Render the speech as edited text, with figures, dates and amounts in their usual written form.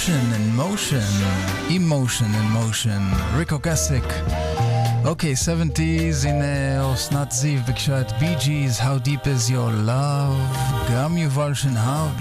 Emotion in motion, ריקו קאסיק. אוקיי, 70s, הנה אסנת זיו ביקשה את בי ג'יז, How Deep Is Your Love, גם יובל שנהב